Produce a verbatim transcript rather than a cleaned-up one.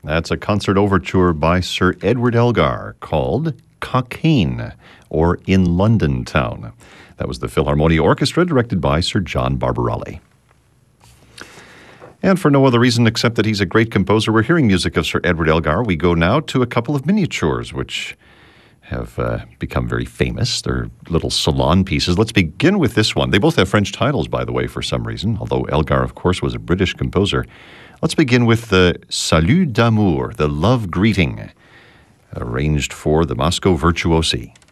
That's a concert overture by Sir Edward Elgar called Cockaigne, or In London Town. That was the Philharmonia Orchestra, directed by Sir John Barbarelli. And for no other reason except that he's a great composer, we're hearing music of Sir Edward Elgar. We go now to a couple of miniatures, which have uh, become very famous. They're little salon pieces. Let's begin with this one. They both have French titles, by the way, for some reason, although Elgar, of course, was a British composer. Let's begin with the Salut d'amour, the love greeting, arranged for the Moscow Virtuosi.